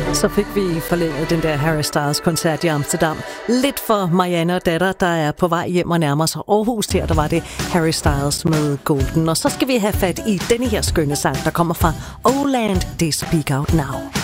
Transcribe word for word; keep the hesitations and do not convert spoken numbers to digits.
Så fik vi forlænget den der Harry Styles koncert i Amsterdam. Lidt for Marianne og datter, der er på vej hjem og nærmer sig Aarhus. Her der var det Harry Styles med Golden. Og så skal vi have fat i denne her skønne sang, der kommer fra Oland, det Speak Out Now.